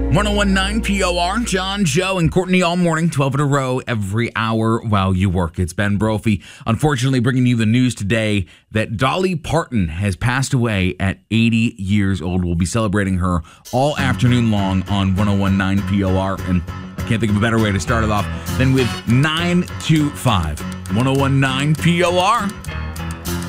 1019 POR, John, Joe, and Courtney all morning, 12 in a row, every hour while you work. It's Ben Brophy, unfortunately bringing you the news today that Dolly Parton has passed away at 80 years old. We'll be celebrating her all afternoon long on 1019 POR, and I can't think of a better way to start it off than with 9 to 5. 1019 POR.